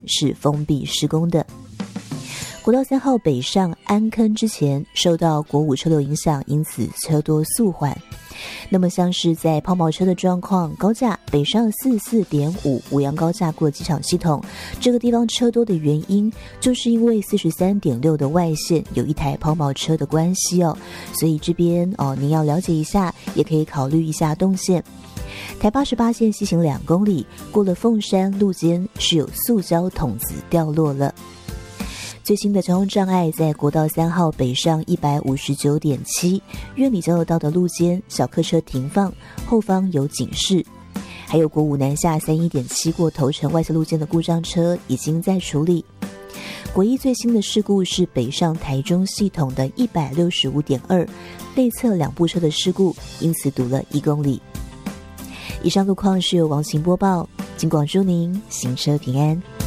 是封闭施工的。国道3号北上安坑之前受到国5车流影响，因此车多速缓。那么像是在抛锚车的状况，高架北上44.5五杨高架过机场系统，这个地方车多的原因就是因为43.6的外线有一台抛锚车的关系哦，所以这边您要了解一下，也可以考虑一下动线。台88线西行2公里，过了凤山路肩是有塑胶筒子掉落了。最新的交通障碍在国道3号北上159.7苑里交流道的路肩，小客车停放，后方有警示。还有国5南下31.7过头城外侧路肩的故障车已经在处理。国1最新的事故是北上台中系统的165.2内侧2部车的事故，因此堵了1公里。以上路况是由王晴播报，金广祝您行车平安。